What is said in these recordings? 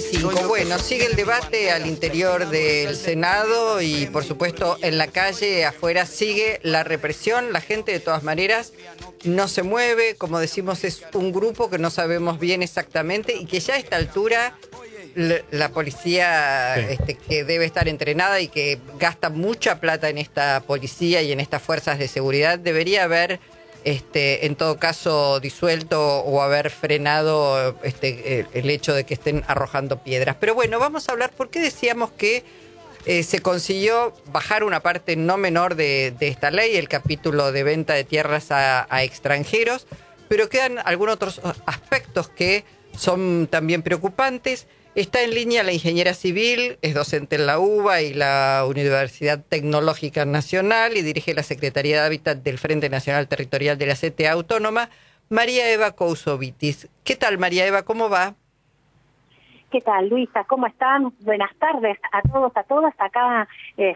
9:05. Bueno, sigue el debate al interior del Senado y, por supuesto, en la calle, afuera, sigue la represión. La gente, de todas maneras, no se mueve. Como decimos, es un grupo que no sabemos bien exactamente y que ya a esta altura la policía, que debe estar entrenada y que gasta mucha plata en esta policía y en estas fuerzas de seguridad, debería haber en todo caso disuelto o haber frenado el hecho de que estén arrojando piedras. Pero bueno, vamos a hablar por qué decíamos que se consiguió bajar una parte no menor de esta ley, el capítulo de venta de tierras a extranjeros, pero quedan algunos otros aspectos que son también preocupantes. Está en línea la ingeniera civil, es docente en la UBA y la Universidad Tecnológica Nacional y dirige la Secretaría de Hábitat del Frente Nacional Territorial de la CTA Autónoma, María Eva Cousovitis. ¿Qué tal, María Eva? ¿Cómo va? ¿Qué tal, Luisa? ¿Cómo están? Buenas tardes a todos, a todas, acá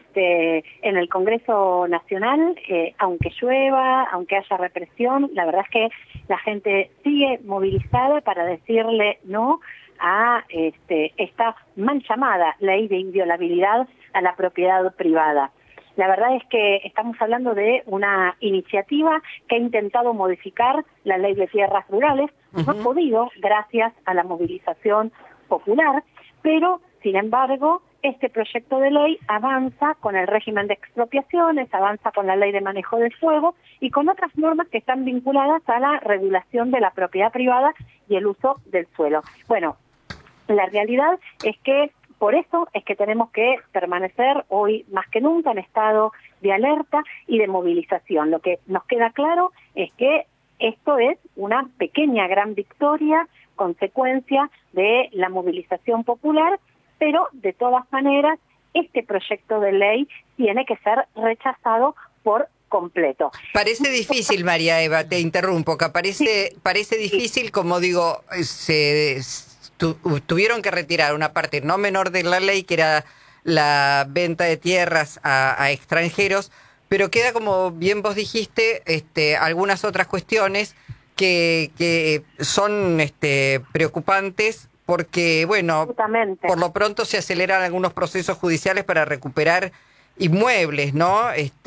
en el Congreso Nacional. Aunque llueva, aunque haya represión, la verdad es que la gente sigue movilizada para decirle no a esta mal llamada ley de inviolabilidad a la propiedad privada. La verdad es que estamos hablando de una iniciativa que ha intentado modificar la ley de tierras rurales, no ha podido gracias a la movilización popular, pero sin embargo este proyecto de ley avanza con el régimen de expropiaciones, avanza con la ley de manejo del fuego y con otras normas que están vinculadas a la regulación de la propiedad privada y el uso del suelo. Bueno, la realidad es que por eso es que tenemos que permanecer hoy más que nunca en estado de alerta y de movilización. Lo que nos queda claro es que esto es una pequeña gran victoria, consecuencia de la movilización popular, pero de todas maneras este proyecto de ley tiene que ser rechazado por completo. Parece difícil, María Eva, te interrumpo, que parece difícil, como digo, tuvieron que retirar una parte no menor de la ley, que era la venta de tierras a extranjeros, pero queda, como bien vos dijiste, algunas otras cuestiones que son preocupantes porque, bueno, por lo pronto se aceleran algunos procesos judiciales para recuperar inmuebles, ¿no?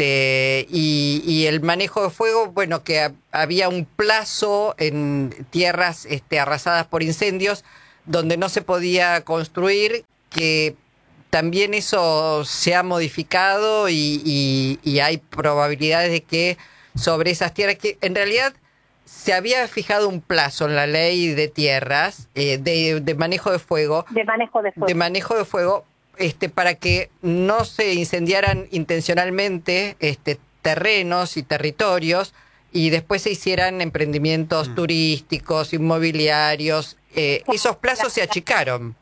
Y el manejo de fuego, bueno, que había un plazo en tierras arrasadas por incendios donde no se podía construir, que también eso se ha modificado y hay probabilidades de que sobre esas tierras, que en realidad se había fijado un plazo en la ley de tierras de manejo de fuego. De manejo de fuego, para que no se incendiaran intencionalmente terrenos y territorios y después se hicieran emprendimientos turísticos, inmobiliarios. Esos plazos se achicaron.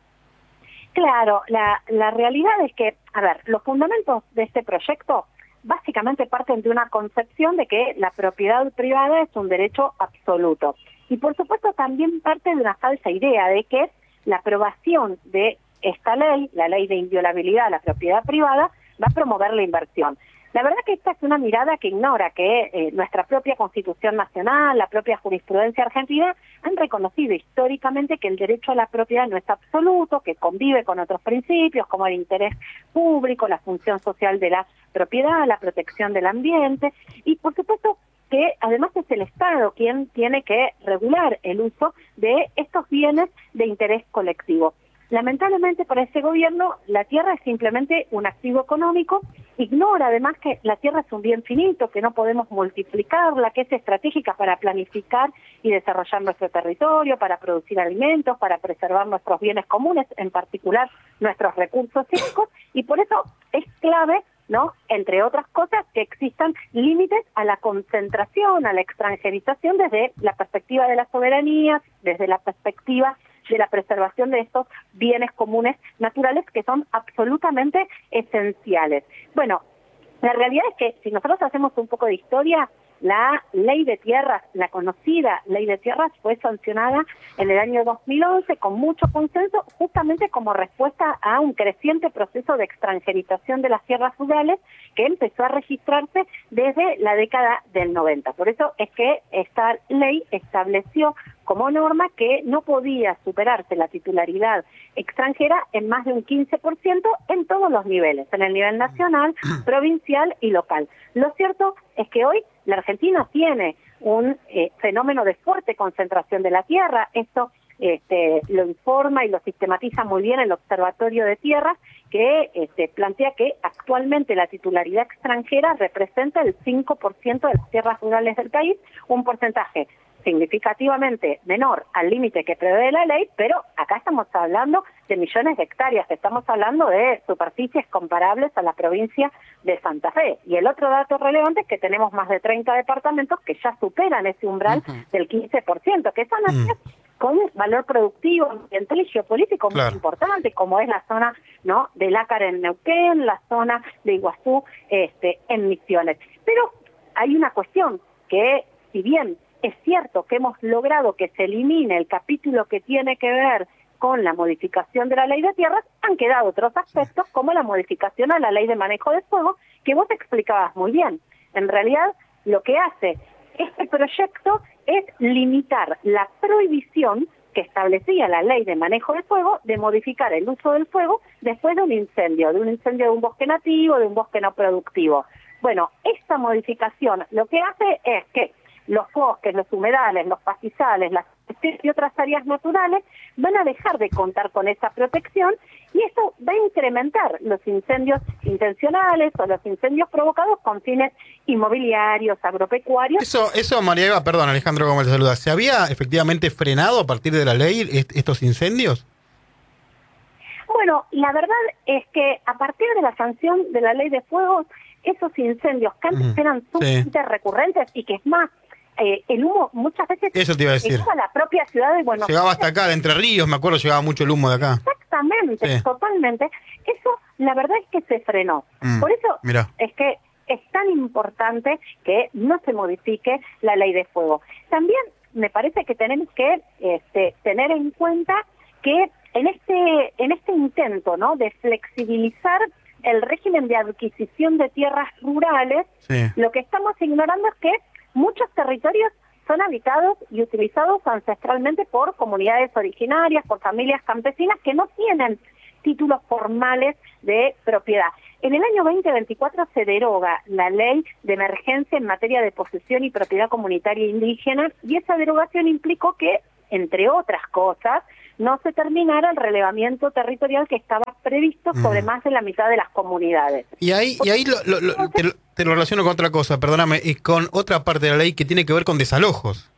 Claro, la realidad es que, a ver, los fundamentos de este proyecto básicamente parten de una concepción de que la propiedad privada es un derecho absoluto. Y por supuesto también parte de una falsa idea de que la aprobación de esta ley, la ley de inviolabilidad a la propiedad privada, va a promover la inversión. La verdad que esta es una mirada que ignora que nuestra propia Constitución Nacional, la propia jurisprudencia argentina, han reconocido históricamente que el derecho a la propiedad no es absoluto, que convive con otros principios como el interés público, la función social de la propiedad, la protección del ambiente y, por supuesto, que además es el Estado quien tiene que regular el uso de estos bienes de interés colectivo. Lamentablemente para este gobierno la tierra es simplemente un activo económico, ignora además que la tierra es un bien finito, que no podemos multiplicarla, que es estratégica para planificar y desarrollar nuestro territorio, para producir alimentos, para preservar nuestros bienes comunes, en particular nuestros recursos hídricos, y por eso es clave, ¿no?, entre otras cosas, que existan límites a la concentración, a la extranjerización desde la perspectiva de la soberanía, desde la perspectiva de la preservación de estos bienes comunes naturales que son absolutamente esenciales. Bueno, la realidad es que si nosotros hacemos un poco de historia, La ley de tierras, la conocida ley de tierras, fue sancionada en el año 2011 con mucho consenso, justamente como respuesta a un creciente proceso de extranjerización de las tierras rurales que empezó a registrarse desde la década del 90. Por eso es que esta ley estableció como norma que no podía superarse la titularidad extranjera en más de un 15% en todos los niveles, en el nivel nacional, provincial y local. Lo cierto es que hoy la Argentina tiene un fenómeno de fuerte concentración de la tierra. Esto lo informa y lo sistematiza muy bien el Observatorio de Tierras, que plantea que actualmente la titularidad extranjera representa el 5% de las tierras rurales del país, un porcentaje significativamente menor al límite que prevé la ley, pero acá estamos hablando de millones de hectáreas, estamos hablando de superficies comparables a la provincia de Santa Fe. Y el otro dato relevante es que tenemos más de 30 departamentos que ya superan ese umbral del 15%, que son áreas con valor productivo, ambiental y geopolítico muy importante, como es la zona, ¿no?, de Lácar en Neuquén, la zona de Iguazú en Misiones. Pero hay una cuestión que, si bien es cierto que hemos logrado que se elimine el capítulo que tiene que ver con la modificación de la ley de tierras, han quedado otros aspectos como la modificación a la ley de manejo de fuego, que vos te explicabas muy bien. En realidad, lo que hace este proyecto es limitar la prohibición que establecía la ley de manejo de fuego de modificar el uso del fuego después de un incendio de un bosque nativo, de un bosque no productivo. Bueno, esta modificación lo que hace es que los bosques, los humedales, los pastizales, las y otras áreas naturales van a dejar de contar con esa protección y eso va a incrementar los incendios intencionales o los incendios provocados con fines inmobiliarios, agropecuarios. Eso María Eva, perdón, Alejandro Gómez te saluda. ¿Se había efectivamente frenado a partir de la ley estos incendios? Bueno, la verdad es que a partir de la sanción de la ley de fuegos, esos incendios que antes eran sumamente recurrentes y que es más, el humo muchas veces eso te iba a decir. llegaba a la propia ciudad de Buenos Aires. Llegaba hasta acá, de Entre Ríos, me acuerdo, llegaba mucho el humo de acá. Exactamente, totalmente. Eso, la verdad es que se frenó. Por eso es que es tan importante que no se modifique la ley de fuego. También me parece que tenemos que tener en cuenta que en este intento, ¿no?, de flexibilizar el régimen de adquisición de tierras rurales, lo que estamos ignorando es que muchos territorios son habitados y utilizados ancestralmente por comunidades originarias, por familias campesinas que no tienen títulos formales de propiedad. En el año 2024 se deroga la ley de emergencia en materia de posesión y propiedad comunitaria indígena y esa derogación implicó que, entre otras cosas, no se terminara el relevamiento territorial que estaba previsto sobre más de la mitad de las comunidades. Y ahí te lo relaciono con otra cosa, perdóname, y con otra parte de la ley que tiene que ver con desalojos.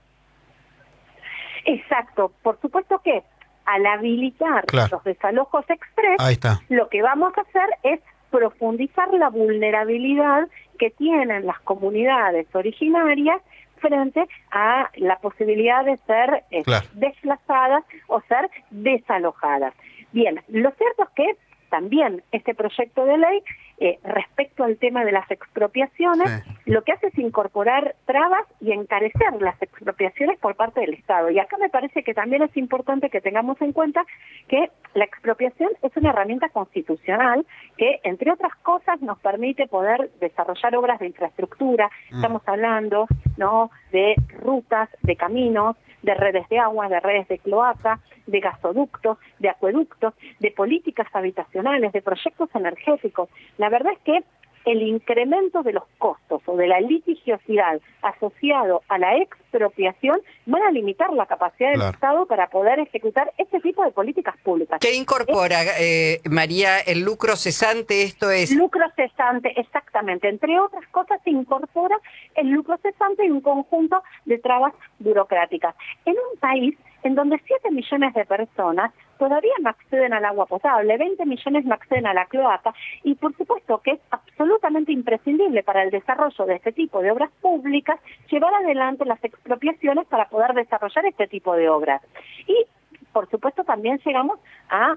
Exacto, por supuesto que al habilitar los desalojos express, lo que vamos a hacer es profundizar la vulnerabilidad que tienen las comunidades originarias frente a la posibilidad de ser desplazadas o ser desalojadas. Bien, lo cierto es que también este proyecto de ley, respecto al tema de las expropiaciones, lo que hace es incorporar trabas y encarecer las expropiaciones por parte del Estado. Y acá me parece que también es importante que tengamos en cuenta que la expropiación es una herramienta constitucional que, entre otras cosas, nos permite poder desarrollar obras de infraestructura. Estamos hablando, ¿no?, de rutas, de caminos, de redes de agua, de redes de cloaca, de gasoductos, de acueductos, de políticas habitacionales, de proyectos energéticos. La verdad es que el incremento de los costos o de la litigiosidad asociado a la expropiación van a limitar la capacidad del Estado para poder ejecutar este tipo de políticas públicas. ¿Qué incorpora, María, el lucro cesante? Esto es... Lucro cesante, exactamente. Entre otras cosas, se incorpora el lucro cesante y un conjunto de trabas burocráticas. En un país en donde 7 millones de personas todavía no acceden al agua potable, 20 millones no acceden a la cloaca, y por supuesto que es absolutamente imprescindible para el desarrollo de este tipo de obras públicas llevar adelante las expropiaciones para poder desarrollar este tipo de obras. Y por supuesto también llegamos a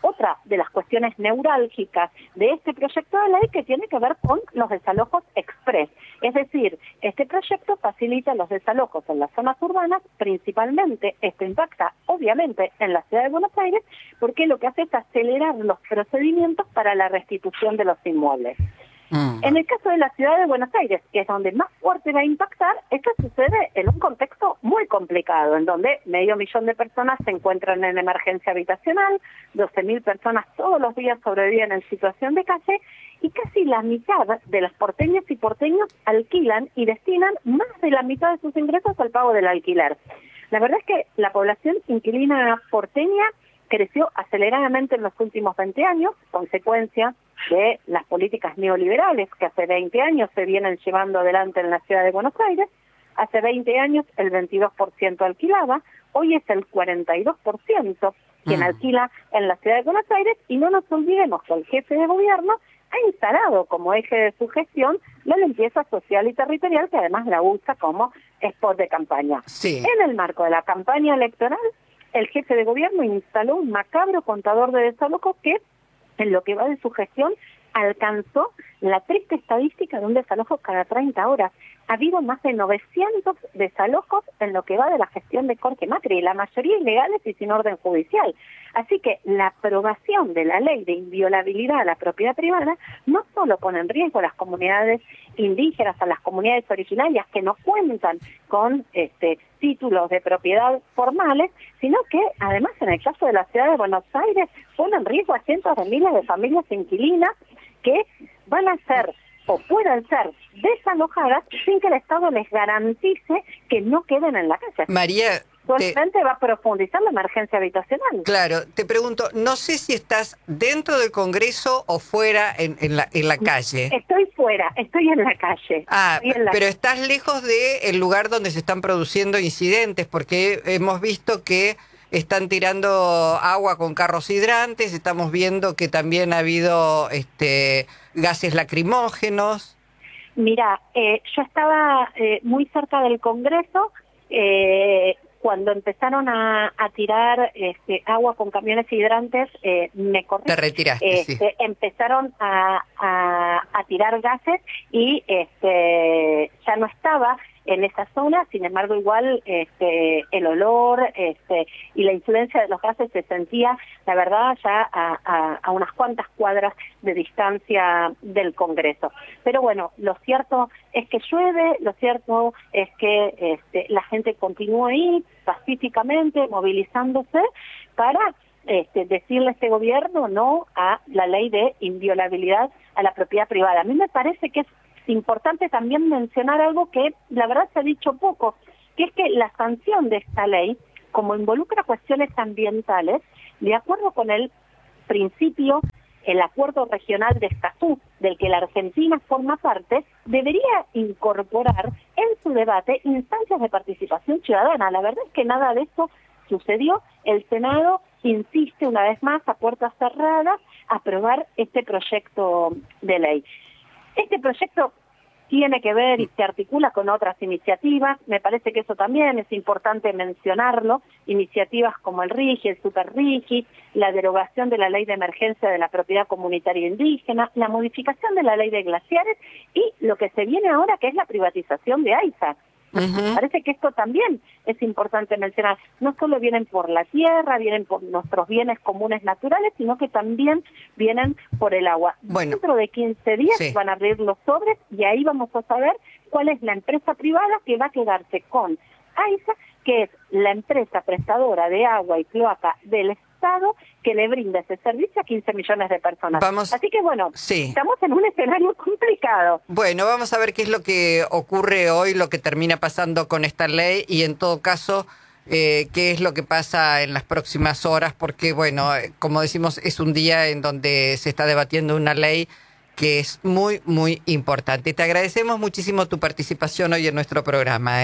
otra de las cuestiones neurálgicas de este proyecto de ley que tiene que ver con los desalojos express. Es decir, este proyecto facilita los desalojos en las zonas urbanas, principalmente esto impacta obviamente en la ciudad de Buenos Aires, porque lo que hace es acelerar los procedimientos para la restitución de los inmuebles. En el caso de la ciudad de Buenos Aires, que es donde más fuerte va a impactar, esto sucede en un contexto muy complicado, en donde 500.000 de personas se encuentran en emergencia habitacional, 12.000 personas todos los días sobreviven en situación de calle, y casi la mitad de las porteñas y porteños alquilan y destinan más de la mitad de sus ingresos al pago del alquiler. La verdad es que la población inquilina porteña creció aceleradamente en los últimos 20 años, consecuencia de las políticas neoliberales que hace 20 años se vienen llevando adelante en la ciudad de Buenos Aires. Hace 20 años el 22% alquilaba, hoy es el 42% quien alquila en la ciudad de Buenos Aires, y no nos olvidemos que el jefe de gobierno ha instalado como eje de su gestión la limpieza social y territorial, que además la usa como spot de campaña. Sí. En el marco de la campaña electoral, el jefe de gobierno instaló un macabro contador de desalojos que, en lo que va de su gestión, alcanzó la triste estadística de un desalojo cada 30 horas. Ha habido más de 900 desalojos en lo que va de la gestión de Jorge Macri, la mayoría ilegales y sin orden judicial. Así que la aprobación de la ley de inviolabilidad a la propiedad privada no solo pone en riesgo a las comunidades indígenas, a las comunidades originarias que no cuentan con títulos de propiedad formales, sino que además en el caso de la ciudad de Buenos Aires pone en riesgo a cientos de miles de familias inquilinas que van a ser o puedan ser desalojadas sin que el Estado les garantice que no queden en la calle. María, Solamente va a profundizar la emergencia habitacional. claro, te pregunto, no sé si estás dentro del Congreso o fuera en la calle. Estoy fuera, estoy en la calle. Pero estás lejos del lugar donde se están produciendo incidentes, porque hemos visto que están tirando agua con carros hidrantes, estamos viendo que también ha habido gases lacrimógenos. Mira, yo estaba muy cerca del Congreso cuando empezaron a tirar agua con camiones hidrantes, me corrí. Te retiraste, sí. Empezaron a tirar gases y ya no estaba en esa zona, sin embargo igual el olor y la influencia de los gases se sentía, la verdad, ya a unas cuantas cuadras de distancia del Congreso. Pero bueno, lo cierto es que llueve, lo cierto es que la gente continúa ahí pacíficamente, movilizándose para decirle a este gobierno no a la ley de inviolabilidad a la propiedad privada. A mí me parece que es importante también mencionar algo que la verdad se ha dicho poco, que es que la sanción de esta ley, como involucra cuestiones ambientales, de acuerdo con el principio, el acuerdo regional de Escazú, del que la Argentina forma parte, debería incorporar en su debate instancias de participación ciudadana. La verdad es que nada de eso sucedió. El Senado insiste una vez más a puertas cerradas a aprobar este proyecto de ley. Este proyecto tiene que ver y se articula con otras iniciativas, me parece que eso también es importante mencionarlo, iniciativas como el RIGI, el Super RIGI, la derogación de la ley de emergencia de la propiedad comunitaria indígena, la modificación de la ley de glaciares y lo que se viene ahora que es la privatización de AISA. Me parece que esto también es importante mencionar. No solo vienen por la tierra, vienen por nuestros bienes comunes naturales, sino que también vienen por el agua. Bueno, dentro de 15 días sí, van a abrir los sobres y ahí vamos a saber cuál es la empresa privada que va a quedarse con AISA, que es la empresa prestadora de agua y cloaca del Estado que le brinda ese servicio a 15 millones de personas. Así que bueno, sí, estamos en un escenario complicado. Bueno, vamos a ver qué es lo que ocurre hoy, lo que termina pasando con esta ley y en todo caso qué es lo que pasa en las próximas horas, porque bueno, como decimos, es un día en donde se está debatiendo una ley que es muy, muy importante. Te agradecemos muchísimo tu participación hoy en nuestro programa.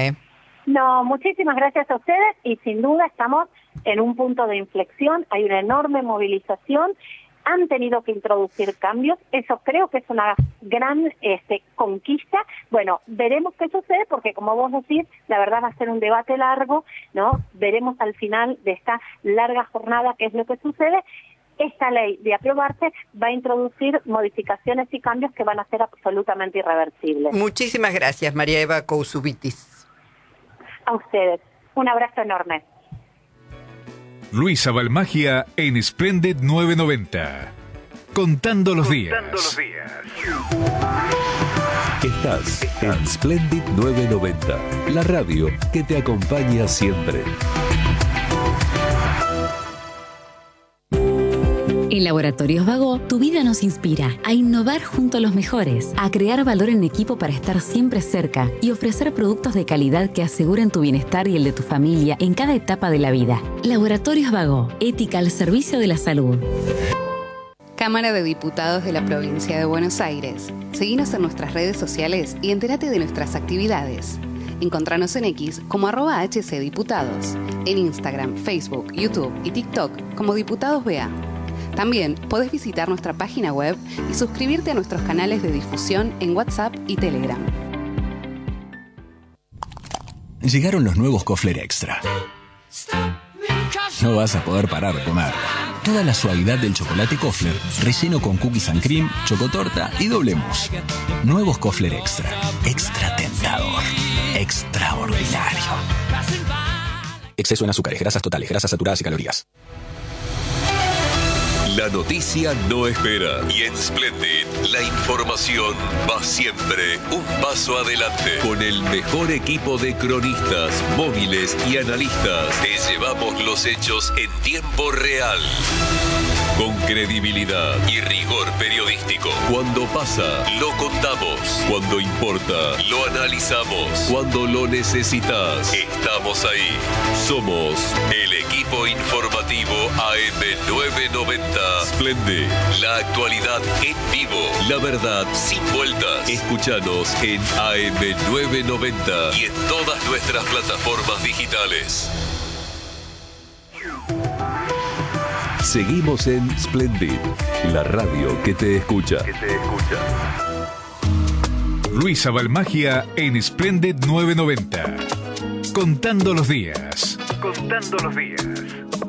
No, muchísimas gracias a ustedes y sin duda estamos en un punto de inflexión, hay una enorme movilización, han tenido que introducir cambios, eso creo que es una gran conquista. Bueno, veremos qué sucede porque como vos decís, la verdad va a ser un debate largo, ¿no? Veremos al final de esta larga jornada qué es lo que sucede. esta ley, de aprobarse, va a introducir modificaciones y cambios que van a ser absolutamente irreversibles. Muchísimas gracias, María Eva Cousubitis. A ustedes. Un abrazo enorme. Luisa Balmagia en Splendid 990. Contando los días. Estás en Splendid 990, la radio que te acompaña siempre. En Laboratorios Vago, tu vida nos inspira a innovar junto a los mejores, a crear valor en equipo para estar siempre cerca y ofrecer productos de calidad que aseguren tu bienestar y el de tu familia en cada etapa de la vida. Laboratorios Vago, ética al servicio de la salud. Cámara de Diputados de la Provincia de Buenos Aires. Seguinos en nuestras redes sociales y entérate de nuestras actividades. Encontranos en X como @HCDiputados, en Instagram, Facebook, YouTube y TikTok como Diputados BA. También podés visitar nuestra página web y suscribirte a nuestros canales de difusión en WhatsApp y Telegram. Llegaron los nuevos Kofler Extra. No vas a poder parar de comer. Toda la suavidad del chocolate Kofler, relleno con cookies and cream, chocotorta y doble mousse. Nuevos Kofler Extra. Extra tentador. Extraordinario. Exceso en azúcares, grasas totales, grasas saturadas y calorías. La noticia no espera y en Splendid la información va siempre un paso adelante. Con el mejor equipo de cronistas, móviles y analistas, te llevamos los hechos en tiempo real. Con credibilidad y rigor periodístico. Cuando pasa, lo contamos. Cuando importa, lo analizamos. Cuando lo necesitas, estamos ahí. Somos el equipo informativo AM990. Splendid, la actualidad en vivo. La verdad sin vueltas. Escúchanos en AM990 y en todas nuestras plataformas digitales. Seguimos en Splendid, la radio que te escucha. Luisa Balmagia en Splendid 990. Contando los días.